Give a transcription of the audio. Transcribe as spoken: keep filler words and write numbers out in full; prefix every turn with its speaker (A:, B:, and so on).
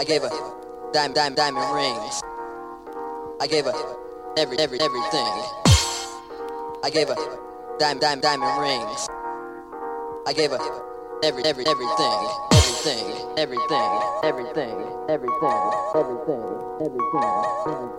A: I gave her diamond, diamond, diamond rings. I gave her every, every, everything. I gave her diamond, diamond, diamond rings. I gave her every, every, everything, everything, everything, everything, everything, everything, everything, everything.